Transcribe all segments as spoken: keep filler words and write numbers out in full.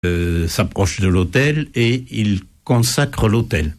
euh, s'approche de l'autel et il consacre l'autel.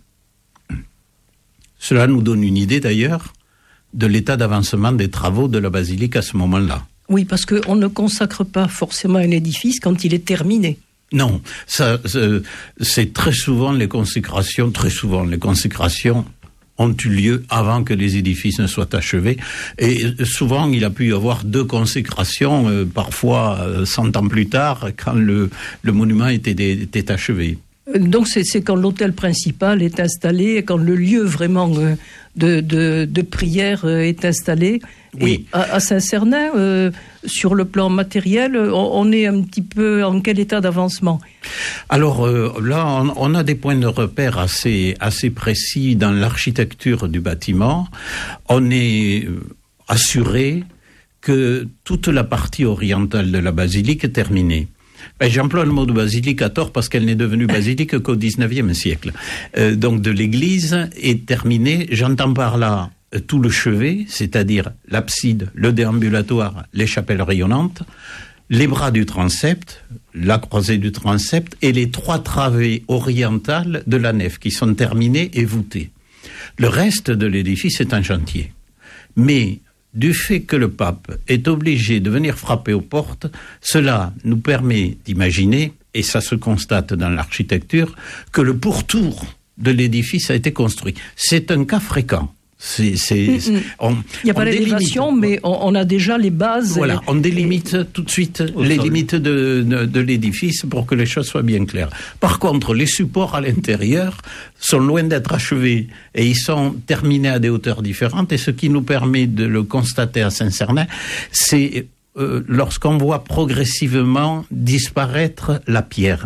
Cela nous donne une idée d'ailleurs de l'état d'avancement des travaux de la basilique à ce moment-là. Oui, parce qu'on ne consacre pas forcément un édifice quand il est terminé. Non, ça, c'est très souvent les consécrations, très souvent les consécrations ont eu lieu avant que les édifices ne soient achevés. Et souvent, il a pu y avoir deux consécrations, euh, parfois euh, cent ans plus tard, quand le, le monument était, était achevé. Donc c'est, c'est quand l'autel principal est installé, quand le lieu vraiment euh, de, de, de prière euh, est installé. Oui. Et à, à Saint-Cernin, euh, sur le plan matériel, on, on est un petit peu en quel état d'avancement ? Alors euh, là, on, on a des points de repère assez, assez précis dans l'architecture du bâtiment. On est assuré que toute la partie orientale de la basilique est terminée. Ben, j'emploie le mot de basilique à tort parce qu'elle n'est devenue basilique qu'au dix-neuvième siècle. Euh, donc de l'église est terminée, j'entends par là euh, tout le chevet, c'est-à-dire l'abside, le déambulatoire, les chapelles rayonnantes, les bras du transept, la croisée du transept et les trois travées orientales de la nef qui sont terminées et voûtées. Le reste de l'édifice est un chantier. Mais du fait que le pape est obligé de venir frapper aux portes, cela nous permet d'imaginer, et ça se constate dans l'architecture, que le pourtour de l'édifice a été construit. C'est un cas fréquent. C'est, c'est, c'est, on, Il n'y a pas l'élévation, mais on, on a déjà les bases. Voilà, et, on délimite et, tout de suite les sol. limites de, de, de l'édifice pour que les choses soient bien claires. Par contre, les supports à l'intérieur sont loin d'être achevés et ils sont terminés à des hauteurs différentes. Et ce qui nous permet de le constater à Saint-Cernin, c'est euh, lorsqu'on voit progressivement disparaître la pierre.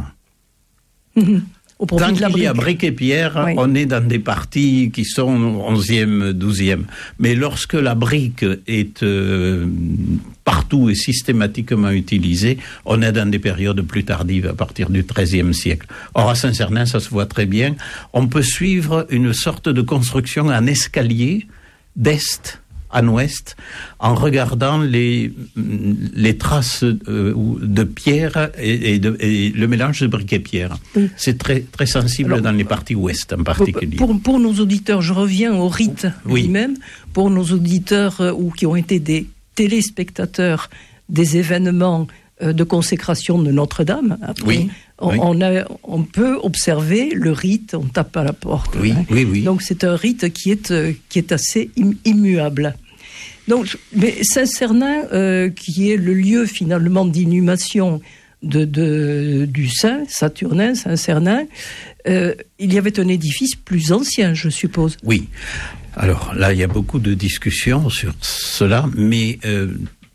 Mmh. Tant qu'il y a briques et pierres, oui. On est dans des parties qui sont onzième, douzième. Mais lorsque la brique est euh, partout et systématiquement utilisée, on est dans des périodes plus tardives, à partir du treizième siècle. Or, à Saint-Cernin, ça se voit très bien. On peut suivre une sorte de construction en escalier d'est à ouest, en regardant les, les traces euh, de pierre et, et, de, et le mélange de briques et pierre. Oui. C'est très, très sensible. Alors, dans les parties ouest en particulier. Pour, pour nos auditeurs, je reviens au rite oui. lui-même. Pour nos auditeurs euh, ou qui ont été des téléspectateurs des événements euh, de consécration de Notre-Dame, après, oui. On, oui. on, a, on peut observer le rite, on tape à la porte. Oui, hein. oui, oui. Donc c'est un rite qui est, euh, qui est assez im- immuable. Donc, mais Saint-Cernin, euh, qui est le lieu finalement d'inhumation de, de, du saint, Saturnin, Saint-Cernin, euh, il y avait un édifice plus ancien, je suppose. Oui. Alors là, il y a beaucoup de discussions sur cela, mais euh,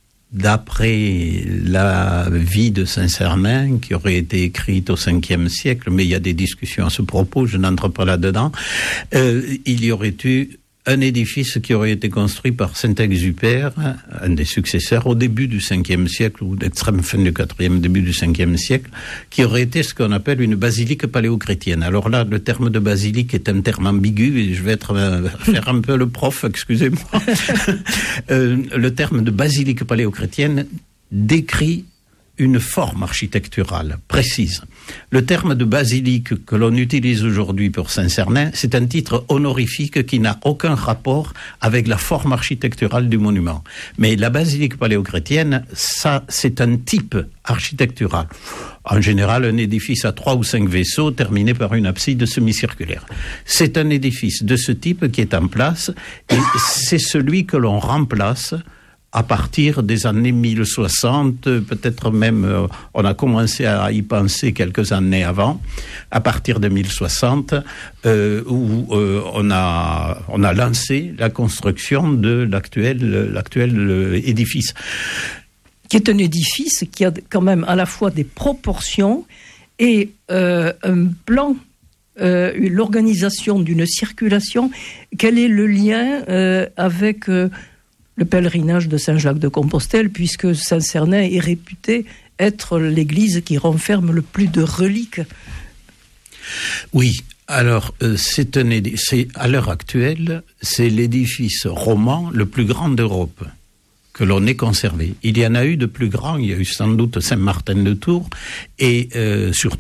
d'après la vie de Saint-Cernin, qui aurait été écrite au cinquième siècle, mais il y a des discussions à ce propos, je n'entre pas là-dedans, euh, il y aurait eu un édifice qui aurait été construit par Saint-Exupère, un des successeurs, au début du cinquième siècle, ou l'extrême fin du quatrième, début du cinquième siècle, qui aurait été ce qu'on appelle une basilique paléochrétienne. Alors là, le terme de basilique est un terme ambigu, et je vais être, euh, faire un peu le prof, excusez-moi. euh, le terme de basilique paléochrétienne décrit une forme architecturale précise. Le terme de basilique que l'on utilise aujourd'hui pour Saint-Cernin, c'est un titre honorifique qui n'a aucun rapport avec la forme architecturale du monument. Mais la basilique paléochrétienne, ça, c'est un type architectural. En général, un édifice à trois ou cinq vaisseaux terminé par une abside semi-circulaire. C'est un édifice de ce type qui est en place et c'est celui que l'on remplace à partir des années mille soixante, peut-être même, euh, on a commencé à y penser quelques années avant, à partir de mille soixante, euh, où euh, on a on a lancé la construction de l'actuel l'actuel euh, édifice. Qui est un édifice qui a quand même à la fois des proportions et euh, un plan, euh, l'organisation d'une circulation. Quel est le lien euh, avec euh, le pèlerinage de Saint-Jacques-de-Compostelle, puisque Saint-Cernin est réputé être l'église qui renferme le plus de reliques? Oui, alors euh, c'est, un édi- c'est à l'heure actuelle, c'est l'édifice roman le plus grand d'Europe. que l'on ait conservé. Il y en a eu de plus grands, il y a eu sans doute Saint-Martin-de-Tours, et euh, surtout